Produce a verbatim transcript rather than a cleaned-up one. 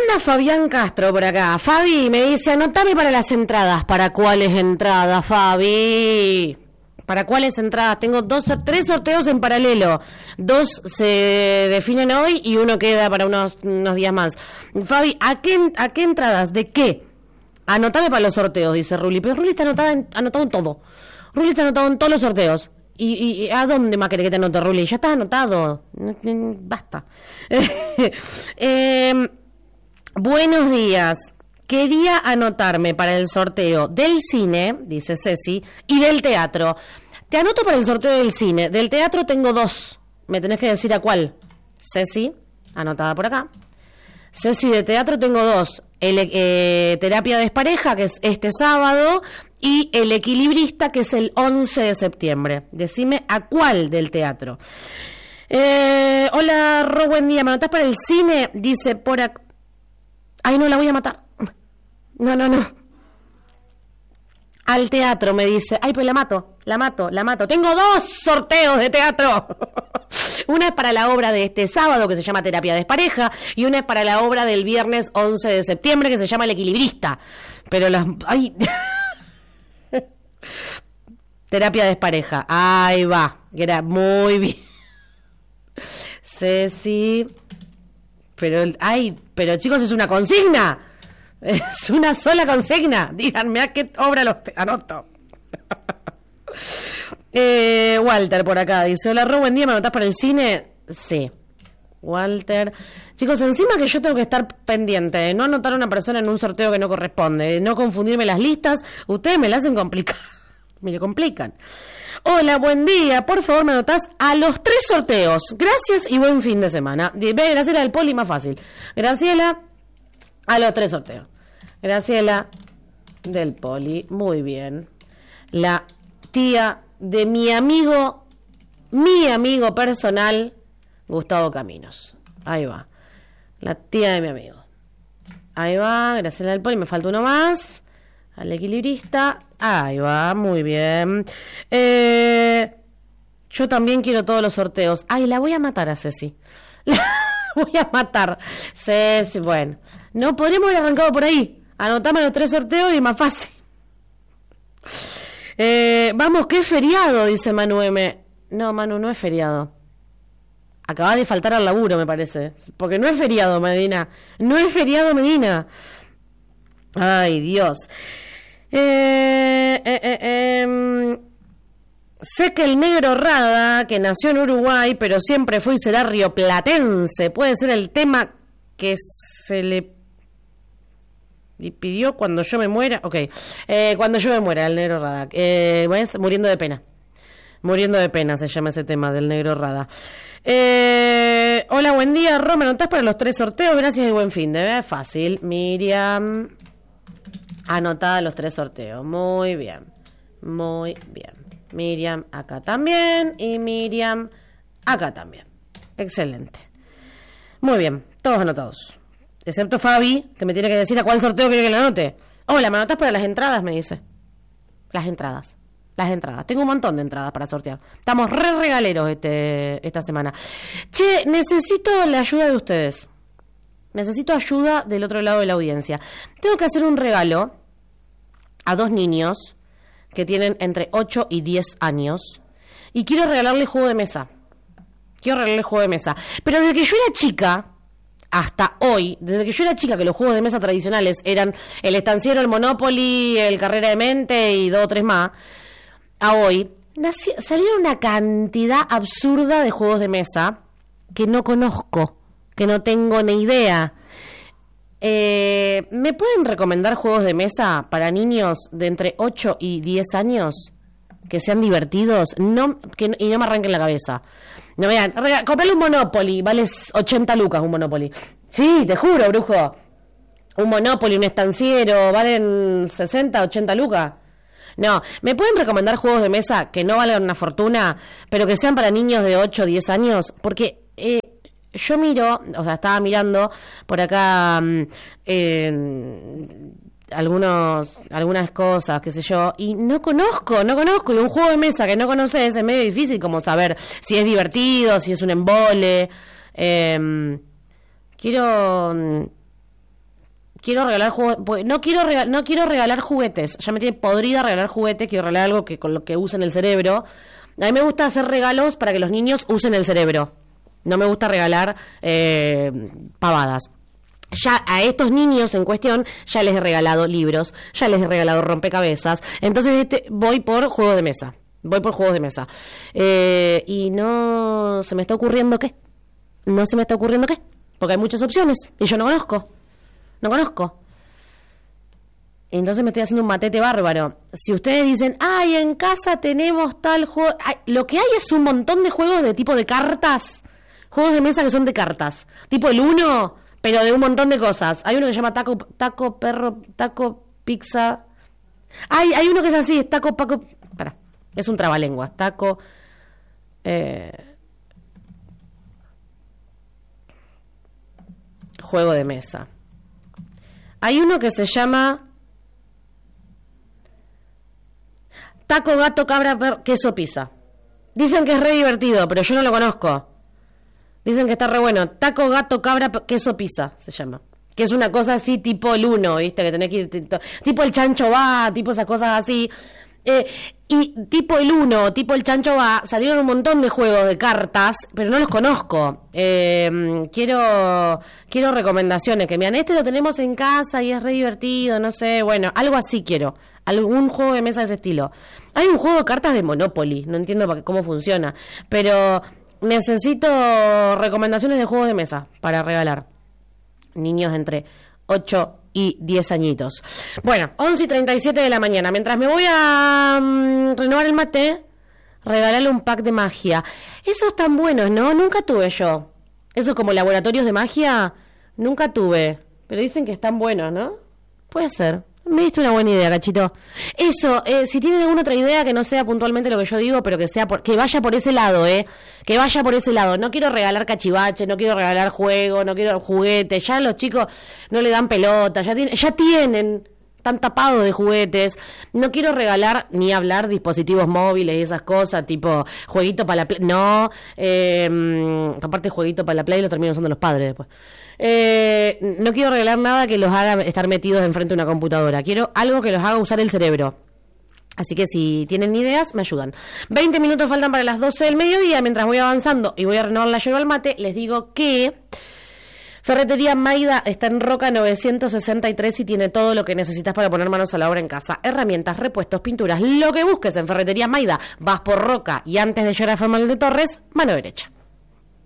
Anda Fabián Castro por acá. Fabi me dice, anotame para las entradas. ¿Para cuáles entradas, Fabi? ¿Para cuáles entradas? Tengo dos, tres sorteos en paralelo. Dos se definen hoy y uno queda para unos, unos días más. Fabi, ¿a qué, a qué entradas? ¿De qué? Anotame para los sorteos, dice Ruli. Pero Ruli está anotada en, anotado en todo. Ruli está anotado en todos los sorteos. ¿Y, y, y a dónde más querés que te anote, Ruli? Ya está anotado. Basta. eh, buenos días. Quería anotarme para el sorteo del cine, dice Ceci, y del teatro. Te anoto para el sorteo del cine. Del teatro tengo dos. Me tenés que decir a cuál. Ceci, anotada por acá. Ceci, de teatro tengo dos. El, eh, terapia despareja, que es este sábado, y El equilibrista, que es el once de septiembre. Decime a cuál del teatro. Eh, hola, Ro, buen día. ¿Me anotás para el cine? Dice por acá. Ay, no, la voy a matar. No, no, no. Al teatro, me dice. Ay, pues la mato, la mato, la mato. Tengo dos sorteos de teatro. Una es para la obra de este sábado, que se llama Terapia Despareja, y una es para la obra del viernes once de septiembre, que se llama El equilibrista. Pero las... Ay... Terapia Despareja. Ahí va. Era muy bien. Ceci. Pero, ay, pero chicos, es una consigna. Es una sola consigna. Díganme a qué obra los te- anoto. eh, Walter por acá dice, hola Ro, buen día, ¿me anotás para el cine? Sí. Walter. Chicos, encima que yo tengo que estar pendiente de no anotar a una persona en un sorteo que no corresponde, de no confundirme las listas, ustedes me la hacen complicar. Me lo complican. Hola, buen día. Por favor, me anotás a los tres sorteos. Gracias y buen fin de semana. Ve, Graciela del Poli, más fácil. Graciela, a los tres sorteos. Graciela del Poli, muy bien. La tía de mi amigo, mi amigo personal, Gustavo Caminos. Ahí va. La tía de mi amigo. Ahí va, Graciela del Poli, me falta uno más. Al equilibrista. Ahí va, muy bien. Eh, yo también quiero todos los sorteos. Ay, la voy a matar a Ceci. La voy a matar. Ceci, bueno. No podríamos haber arrancado por ahí. Anotame los tres sorteos y más fácil. Eh, vamos, qué feriado, dice Manu M. No, Manu, no es feriado. Acaba de faltar al laburo, me parece. Porque no es feriado, Medina. No es feriado, Medina. Ay, Dios. Eh, eh, eh, eh, sé que el negro Rada, que nació en Uruguay, pero siempre fue y será rioplatense, puede ser el tema que se le, le pidió cuando yo me muera. Ok, eh, cuando yo me muera, el negro Rada. Eh, muriendo de pena. Muriendo de pena se llama ese tema del negro Rada. Eh, hola, buen día, Ro, ¿me anotás para los tres sorteos? Gracias y buen fin de ¿verdad? Fácil. Miriam. Anotada los tres sorteos. Muy bien. Muy bien. Miriam acá también. Y Miriam acá también. Excelente. Muy bien. Todos anotados. Excepto Fabi, que me tiene que decir a cuál sorteo quiere que le anote. Hola, ¿me anotás para las entradas? Me dice. Las entradas. Las entradas. Tengo un montón de entradas para sortear. Estamos re regaleros este, esta semana. Che, necesito la ayuda de ustedes. Necesito ayuda del otro lado de la audiencia. Tengo que hacer un regalo a dos niños que tienen entre ocho y diez años y quiero regalarles juego de mesa. Quiero regalarles juego de mesa. Pero desde que yo era chica, hasta hoy, desde que yo era chica, que los juegos de mesa tradicionales eran el estanciero, el Monopoly, el Carrera de Mente y dos o tres más, a hoy nació, salieron una cantidad absurda de juegos de mesa que no conozco, que no tengo ni idea. Eh, ¿Me pueden recomendar juegos de mesa para niños de entre ocho y diez años que sean divertidos no, que, y no me arranquen la cabeza? No vean, comprarle un Monopoly, vale ochenta lucas un Monopoly. Sí, te juro, brujo. Un Monopoly, un estanciero, valen sesenta, ochenta lucas. No, ¿me pueden recomendar juegos de mesa que no valgan una fortuna, pero que sean para niños de ocho o diez años? Porque eh, yo miro, o sea, estaba mirando por acá eh, algunos algunas cosas, qué sé yo, y no conozco, no conozco, y un juego de mesa que no conoces es medio difícil como saber si es divertido, si es un embole. Eh, quiero quiero regalar juguetes, no quiero regal, no quiero regalar juguetes, ya me tiene podrida regalar juguetes, quiero regalar algo que con lo que usen el cerebro. A mí me gusta hacer regalos para que los niños usen el cerebro. No me gusta regalar eh, pavadas. Ya a estos niños en cuestión ya les he regalado libros, ya les he regalado rompecabezas, entonces este, voy por juegos de mesa, voy por juegos de mesa. Eh, y no se me está ocurriendo qué, no se me está ocurriendo qué, porque hay muchas opciones y yo no conozco, no conozco. Entonces me estoy haciendo un matete bárbaro. Si ustedes dicen, ay, en casa tenemos tal juego, ay, lo que hay es un montón de juegos de tipo de cartas, juegos de mesa que son de cartas, tipo el Uno, pero de un montón de cosas. Hay uno que se llama taco, taco, perro, taco, pizza. Hay, hay uno que es así, es taco, paco. Espera, es un trabalenguas. Taco. Eh, juego de mesa. Hay uno que se llama taco, gato, cabra, perro, queso, pizza. Dicen que es re divertido, pero yo no lo conozco. Dicen que está re bueno. Taco, gato, cabra, queso, pizza, se llama. Que es una cosa así tipo el Uno, ¿viste? Que tenés que ir... Tipo, tipo el chancho va, tipo esas cosas así. Eh, y tipo el Uno, tipo el chancho va, salieron un montón de juegos de cartas, pero no los conozco. Eh, quiero quiero recomendaciones, que me digan, este lo tenemos en casa y es re divertido, no sé, bueno, algo así quiero. Algún juego de mesa de ese estilo. Hay un juego de cartas de Monopoly, no entiendo cómo funciona, pero... necesito recomendaciones de juegos de mesa para regalar. Niños entre ocho y diez añitos. Bueno, once y treinta y siete de la mañana. Mientras me voy a um, renovar el mate, regalarle un pack de magia. Esos están buenos, ¿no? Nunca tuve yo. Esos como laboratorios de magia, nunca tuve. Pero dicen que están buenos, ¿no? Puede ser. Me diste una buena idea, Cachito. Eso, eh, si tienen alguna otra idea que no sea puntualmente lo que yo digo, pero que sea por, que vaya por ese lado, eh, que vaya por ese lado. No quiero regalar cachivache, no quiero regalar juego, no quiero juguetes. Ya los chicos no le dan pelota, ya tienen, ya tienen, están tapados de juguetes. No quiero regalar ni hablar dispositivos móviles y esas cosas, tipo jueguito para la Play. No, eh, aparte jueguito para la Play lo terminan usando los padres después. Eh, no quiero regalar nada que los haga estar metidos enfrente de una computadora. Quiero algo que los haga usar el cerebro. Así que si tienen ideas, me ayudan. veinte minutos faltan para las doce del mediodía. Mientras voy avanzando y voy a renovar la yerba al mate, les digo que Ferretería Maida está en Roca novecientos sesenta y tres y tiene todo lo que necesitas para poner manos a la obra en casa. Herramientas, repuestos, pinturas, lo que busques en Ferretería Maida. Vas por Roca y antes de llegar a Fernández de Torres, mano derecha.